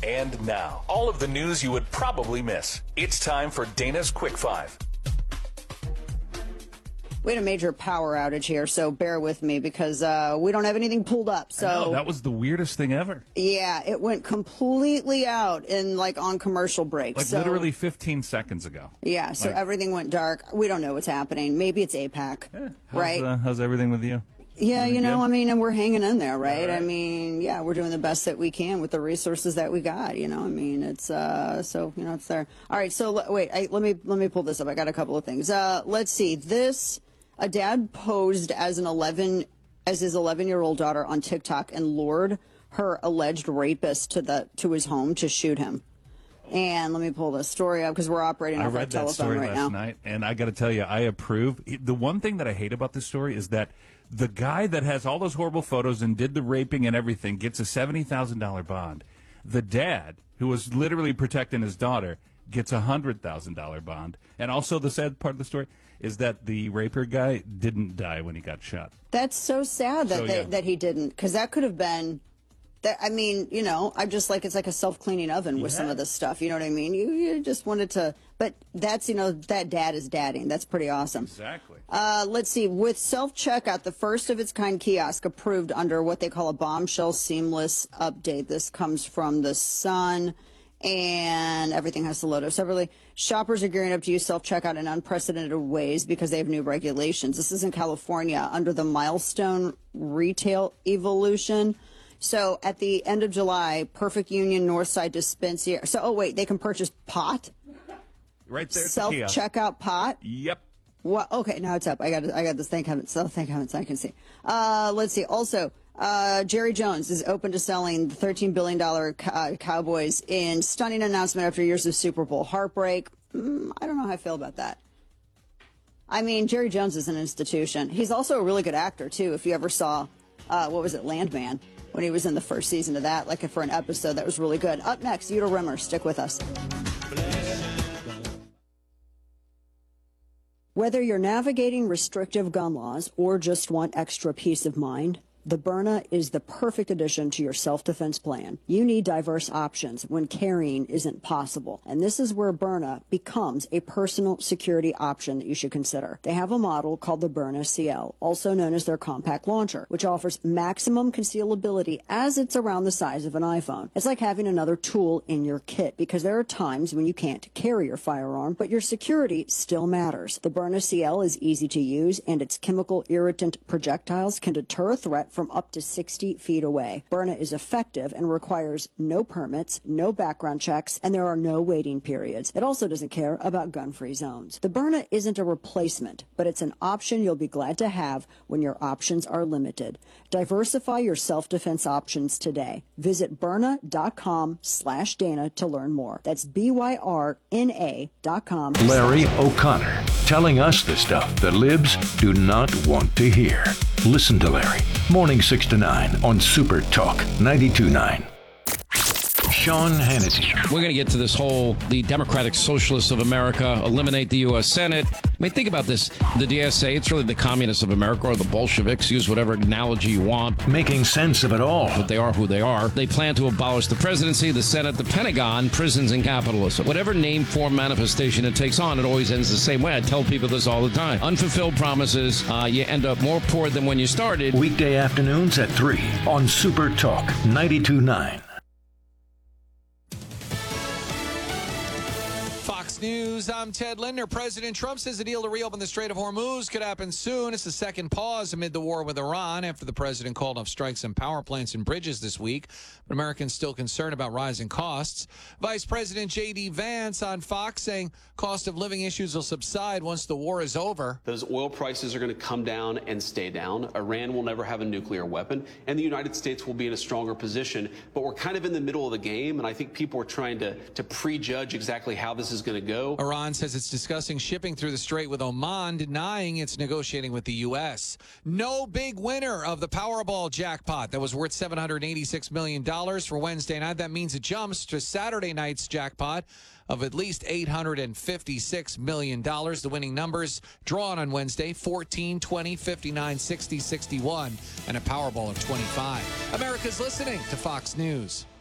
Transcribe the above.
And now, all of the news you would probably miss. It's time for Dana's Quick Five. We had a major power outage here, so bear with me because we don't have anything pulled up. So I know, that was the weirdest thing ever. Yeah, it went completely out on commercial breaks. Like literally 15 seconds ago. Yeah, so everything went dark. We don't know what's happening. Maybe it's APAC, right? How's everything with you? Yeah, Everything good? I mean, and we're hanging in there, right? Right. I mean, yeah, we're doing the best that we can with the resources that we got, I mean, it's, so, it's there. All right, so let me pull this up. I got a couple of things. Let's see. A dad posed as his 11-year-old daughter on TikTok and lured her alleged rapist to his home to shoot him. And let me pull this story up because we're operating off our telephone right now. I read that story last night, and I got to tell you, I approve. The one thing that I hate about this story is that the guy that has all those horrible photos and did the raping and everything gets a $70,000 bond. The dad, who was literally protecting his daughter, gets a $100,000 bond. And also the sad part of the story is that the raper guy didn't die when he got shot. That's so sad that he didn't, because that could have been... I mean, I'm just like, it's like a self-cleaning oven with some of this stuff. You know what I mean? You just wanted to, but that's, that dad is dadding. That's pretty awesome. Exactly. Let's see. With self-checkout, the first of its kind kiosk approved under what they call a bombshell seamless update. This comes from The Sun, and everything has to load up separately. Shoppers are gearing up to use self-checkout in unprecedented ways because they have new regulations. This is in California under the Milestone Retail Evolution. So at the end of July, Perfect Union Northside Dispensary. So, they can purchase pot? Right there. Self-checkout pot? Yep. Well, okay, now it's up. I got this. Thank heavens I can see. Let's see. Also, Jerry Jones is open to selling the $13 billion Cowboys in stunning announcement after years of Super Bowl heartbreak. I don't know how I feel about that. I mean, Jerry Jones is an institution. He's also a really good actor, too. If you ever saw, Landman? When he was in the first season of that, like for an episode that was really good. Up next, Udo Rimmer. Stick with us. Whether you're navigating restrictive gun laws or just want extra peace of mind, the Byrna is the perfect addition to your self-defense plan. You need diverse options when carrying isn't possible. And this is where Byrna becomes a personal security option that you should consider. They have a model called the Byrna CL, also known as their compact launcher, which offers maximum concealability as it's around the size of an iPhone. It's like having another tool in your kit because there are times when you can't carry your firearm, but your security still matters. The Byrna CL is easy to use, and its chemical irritant projectiles can deter a threat from up to 60 feet away. Byrna is effective and requires no permits, no background checks, and there are no waiting periods. It also doesn't care about gun-free zones. The Byrna isn't a replacement, but it's an option you'll be glad to have when your options are limited. Diversify your self-defense options today. Visit Byrna.com/Dana to learn more. That's BYRNA.com. Larry O'Connor, telling us the stuff the libs do not want to hear. Listen to Larry, morning 6 to 9 on Super Talk 92.9. Sean Hannity. We're going to get to this the Democratic Socialists of America eliminate the U.S. Senate. I mean, think about this. The DSA, it's really the communists of America, or the Bolsheviks, use whatever analogy you want. Making sense of it all. But they are who they are. They plan to abolish the presidency, the Senate, the Pentagon, prisons, and capitalism. Whatever name, form, manifestation it takes on, it always ends the same way. I tell people this all the time. Unfulfilled promises, you end up more poor than when you started. Weekday afternoons at 3 on Super Talk 92.9. News. I'm Ted Linder. President Trump says the deal to reopen the Strait of Hormuz could happen soon. It's the second pause amid the war with Iran after the president called off strikes on power plants and bridges this week. But Americans still concerned about rising costs. Vice President J.D. Vance on Fox saying cost of living issues will subside once the war is over. Those oil prices are going to come down and stay down. Iran will never have a nuclear weapon, and the United States will be in a stronger position. But we're kind of in the middle of the game, and I think people are trying to prejudge exactly how this is going to go. Iran says it's discussing shipping through the strait with Oman, denying it's negotiating with the U.S. No big winner of the Powerball jackpot that was worth $786 million for Wednesday night. That means it jumps to Saturday night's jackpot of at least $856 million. The winning numbers drawn on Wednesday, 14, 20, 59, 60, 61, and a Powerball of 25. America's listening to Fox News.